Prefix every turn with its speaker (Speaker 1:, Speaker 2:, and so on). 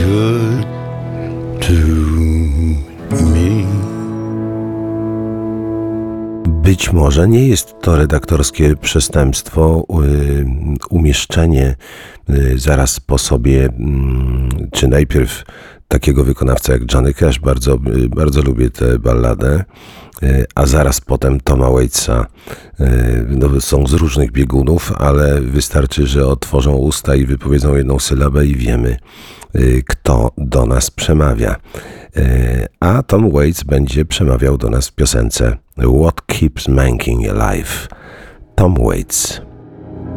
Speaker 1: good to me. Być może nie jest to redaktorskie przestępstwo, umieszczenie zaraz po sobie, czy najpierw takiego wykonawcę jak Johnny Cash, bardzo lubię tę balladę, a zaraz potem Toma Waitsa. No, są z różnych biegunów, ale wystarczy, że otworzą usta i wypowiedzą jedną sylabę i wiemy, kto do nas przemawia. A Tom Waits będzie przemawiał do nas w piosence What Keeps Manking Alive? Tom Waits.